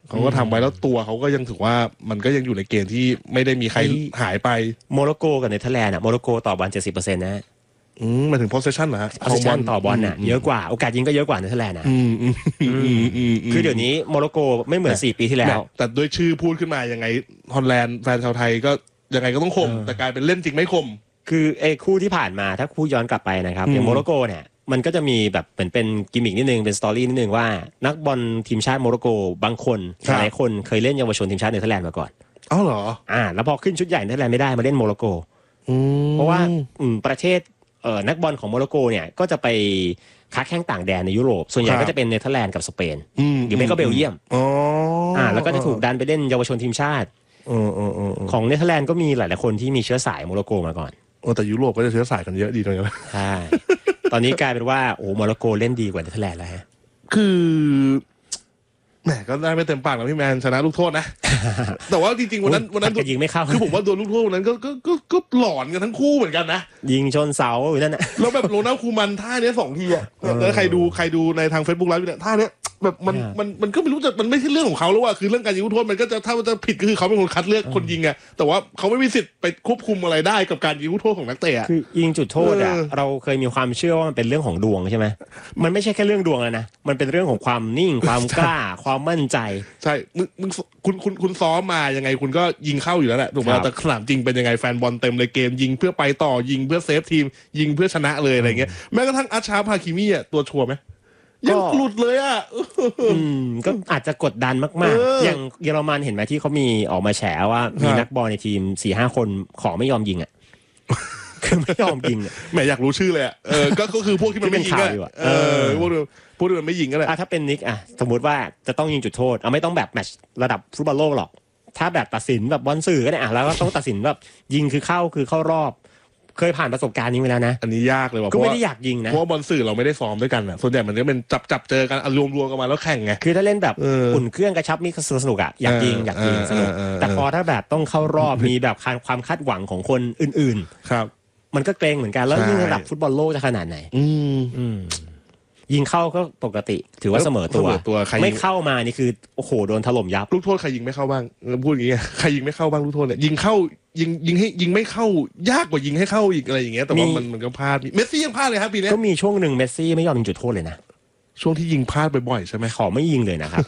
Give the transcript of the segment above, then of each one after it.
เขาก็ทำไว้แล้วตัวเขาก็ยังถือว่ามันก็ยังอยู่ในเกณฑ์ที่ไม่ได้มีใครหายไปโมร็อกโกกับเนเธอร์แลนด์โมร็อกโกต่อบอล 70% นะหมายถึง possession เหรอฮะ possession ต่อบอลเยอะกว่าโอกาสยิงก็เยอะกว่าเนเธอร์แลนด์คือเดี๋ยวนี้โมร็อกโกไม่เหมือน4 ปีที่แล้วแต่ด้วยชื่อพูดขึ้นมายังไงฮอลแลนด์แฟนชาวไทยก็ยังไงก็ต้องคมแต่กลายเป็นเล่นจริงไม่คมคือไอ้คู่ที่ผ่านมาถ้าคู่ย้อนกลับไปนะครับอย่างโมร็อกโกเนี่ยมันก็จะมีแบบเหมือนเป็นกิมมิกนิดนึงเป็นสตอรี่นิดนึงว่านักบอลทีมชาติโมร็อกโกบางคนหลายคนเคยเล่นเยาวชนทีมชาติเนเธอร์แลนด์มาก่อนอ้าวเหรอแล้วพอขึ้นชุดใหญ่เนเธอร์แลนด์ไม่ได้มาเล่นโมร็อกโกเพราะว่าประเทศนักบอลของโมร็อกโกเนี่ยก็จะไปค้าแข่งต่างแดนในยุโรปส่วนใหญ่ก็จะเป็นเนเธอร์แลนด์กับสเปนหรือไม่ก็เบลเยียมแล้วก็จะถูกดันไปเล่นเยาวชนทีมชาติของเนเธอร์แลนด์ก็มีหลายๆคนที่มีเชื้อสายโมร็อกโกมาก่อนแต่ยุโรปก็จะเชื้อสายกันเยอะดีตรงนี้ใช่ตอนนี้กลายเป็นว่าโมร็อกโกเล่นดีกว่าเนเธอร์แลนด์แล้วฮะคือแหมก็ได้ไม่เต็มปากนะพี่แมนชนะลูกโทษนะแต่ว่าจริงๆวันนั้นยิงไม่เข้าคือผมว่าโดนลูกโทษนั้นก็หลอนกันทั้งคู่เหมือนกันนะยิงชนเสาอยู่นั่นน่ะแล้วแบบโรนัลคูมันท่านี้2 ทีอ่ะแล้วใครดูในทาง Facebook ไลฟ์เนี่ยท่านี้แบบมันก็ไม่รู้จะมันไม่ใช่เรื่องของเขาแล้วว่าคือเรื่องการยิงลูกโทษมันก็จะถ้ามันจะผิดก็คือเขาเป็นคนคัดเลือกคนยิงไงแต่ว่าเขาไม่มีสิทธิ์ไปควบคุมอะไรได้กับการยิงลูกโทษของนักเตะคือยิงจุดโทษเราเคยมีความเชื่อว่ามันเป็นเรื่องของดวงใช่ไหมมันไม่ใช่แค่เรื่องดวงแล้วนะมันเป็นเรื่องของความนิ่งความกล้าความมั่นใจใช่คุณซ้อมมายังไงคุณก็ยิงเข้าอยู่แล้วแหละถูกไหมแต่สนามจริงเป็นยังไงแฟนบอลเต็มเลยเกมยิงเพื่อไปต่อยิงเพื่อเซฟทีมยิงเพื่อชนะเลยอะไรเงี้ยแม้กระทั่งอาชาพาคิมิตัวชัวร์ไหมยังหลุดเลยก็อาจจะกดดันมากๆอย่างเยอรมันเห็นไหมที่เขามีออกมาแฉว่ามีนักบอลในทีม 4-5 คนขอไม่ยอมยิงคือไม่ยอมยิงแหมอยากรู้ชื่อเลยก็คือพวกที่มันไม่ยิงพวกที่มันไม่ยิงก็แหละถ้าเป็นนิกสมมติว่าจะต้องยิงจุดโทษไม่ต้องแบบแมตช์ระดับฟุตบอลโลกหรอกถ้าแบบตัดสินแบบบอลสื่อก็ได้แล้วก็ต้องตัดสินแบบยิงคือเข้ารอบเคยผ่านประสบการณ์นี้มาแล้วนะอันนี้ยากเลยว่ะก็ไม่ได้อยากยิงนะเพราะว่าบอลสื่อเราไม่ได้ซ้อมด้วยกันส่วนใหญ่มันก็เป็นจับเจอกันรวมกันมาแล้วแข่งไงคือถ้าเล่นแบบอุ่นเครื่องกระชับนี่สนุกอยากยิงสนุกแต่พอถ้าแบบต้องเข้ารอบมีแบบความคาดหวังของคนอื่นๆครับมันก็เกรงเหมือนกันแล้วยิ่งระดับฟุตบอลโลกจะขนาดไหนยิงเข้าก็ปกติถือว่าเสมอตัวไม่เข้ามานี่คือโอ้โหโดนถล่มยับลูกโทษใครยิงไม่เข้าบ้างพูดอย่างเงี้ยใครยิงไม่เข้าบ้างลูกโทษเนี่ยยิงเข้ายิงให้ยิงไม่เข้ายากกว่ายิงให้เข้าอีกอะไรอย่างเงี้ยแต่ว่ามันก็พลาดเมสซี่ยังพลาดเลยครับปีนี้ก็มีช่วงหนึ่งเมสซี่ไม่ยอมยิงจุดโทษเลยนะช่วงที่ยิงพลาดบ่อยๆใช่ไหมขอไม่ยิงเลยนะครับ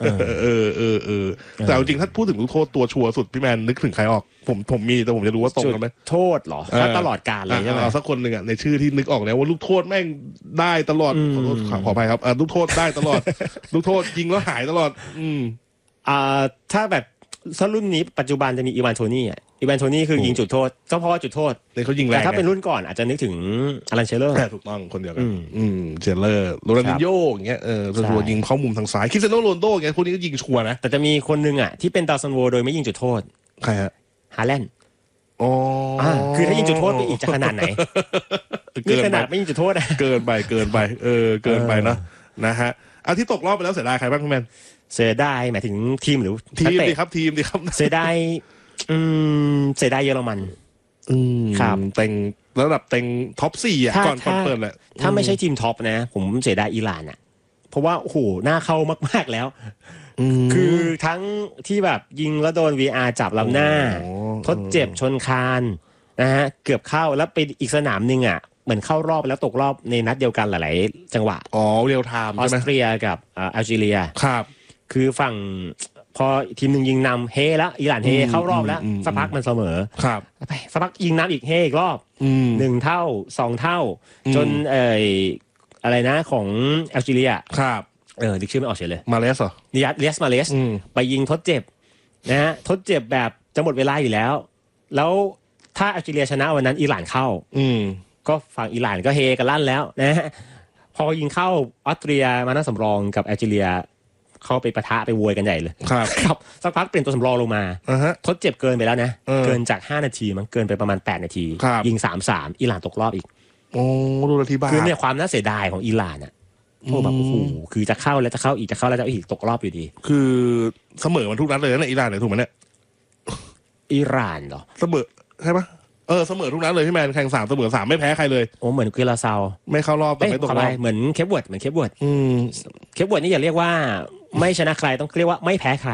แต่จริงถ้าพูดถึงลูกโทษตัวชัวร์สุดพี่แมนนึกถึงใครออกผมมีแต่ผมจะรู้ว่าตรงกันไหมโทษหรอถ้าตลอดกาลเลยใช่ไหมเอาสักคนหนึ่งในชื่อที่นึกออกแล้วว่าลูกโทษแม่งได้ตลอดขออภัยครับลูกโทษได้ตลอดลูกโทษยิงแล้วหายตลอดถ้าแบบรุ่นนี้ปัจจุบันจะมีอีวานโทนี่คือยิงจุดโทษก็เพราะว่าจุดโทษเขายิงแรงแต่ถ้าเป็นรุ่นก่อนอาจจะนึกถึงอลันเชลเลอร์ถูกต้องคนเดียวกันเชลเลอร์โรนัลดินโญ่อย่างเงี้ยชัวร์ยิงเข้ามุมทางซ้ายคริสเตียโนโรนัลโดอย่างเงี้ยพวกนี้ก็ยิงชัวร์นะแต่จะมีคนนึงที่เป็นดาวซันโวโดยไม่ยิงจุดโทษใครฮะฮาแลนด์คือถ้ายิงจุดโทษไปอีกจะขนาดไหนนี่ขนาดไม่ยิงจุดโทษเกินไปเกินไปนะฮะที่ตกรอบไปแล้วเสียดายใครบ้างคุณแมนเสียดายหมายถึงทีมหรือทีมดีครับเสียดายเยอรมันครับเต็งระดับเต็งท็อป4ก่อนเปิดแหละถ้าไม่ใช่ทีมท็อปนะผมเสียดายอิหร่านเพราะว่าโอ้โหน่าเข้ามากๆแล้วคือทั้งที่แบบยิงแล้วโดน VR จับลำหน้าทดเจ็บชนคานนะฮะเกือบเข้าแล้วไปอีกสนามนึงเหมือนเข้ารอบแล้วตกรอบในนัดเดียวกันหลายๆจังหวะเรียลไทม์ออสเตรียกับอัลจีเรียครับคือฝั่งพอทีมหนึ่งยิงนำเฮแล้วอิหร่านเฮเข้ารอบแล้วสักพักมันเสมอครับสักพักยิงน้ำอีกเฮอีกรอบ1 เท่า 2 เท่าจนอะไรนะของอัลจีเรียครับดิชื่อไม่ออกเฉยเลยมาเลสเหรอเลียสมาเลสไปยิงทดเจ็บนะฮะทดเจ็บแบบจะหมดเวลาอยู่แล้วถ้าอัลจีเรียชนะวันนั้นอิหร่านเข้าก็ฝั่งอิหร่านก็เฮกันลั่นแล้วนะฮะพอยิงเข้าออสเตรียมานั่งสำรองกับอัลจีเรียเข้าไปปะทะไปโวยกันใหญ่เลยครับสักพักเปลี่ยนตัวสำรองลงมาทดเจ็บเกินไปแล้วนะเกินจาก5 นาทีมันเกินไปประมาณ8 นาทียิง 3-3 อิหร่านตกรอบอีกดูนาทีบ้าคือเนี่ยความน่าเสียดายของอิหร่านโอ้แบบโอ้โหคือจะเข้าแล้วจะเข้าอีกจะเข้าแล้วจะอีกตกรอบอยู่ดีคือเสมอมันทุกนัดเลยนะอิหร่านเนี่ยถูกไหมเนี่ยอิหร่านเหรอเสมอใช่ปะเสมอทุกนัดเลยพี่แมนแข่ง3เสมอ3ไม่แพ้ใครเลยโอ้เหมือนกุราซาวไม่เข้ารอบแต่ไม่ตกรอบเหมือนเคปเวิร์ดเคปเวิร์ดนี่อย่าเรียกว่าไม่ชนะใครต้องเรียกว่าไม่แพ้ใคร